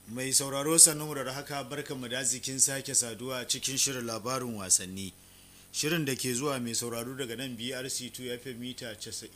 Mai sauraro sannu da haka barkanmu da zikin sake saduwa cikin shirin labarin wasanni. Shirin da ke zuwa mai sauraro daga nan BRC2 FM mita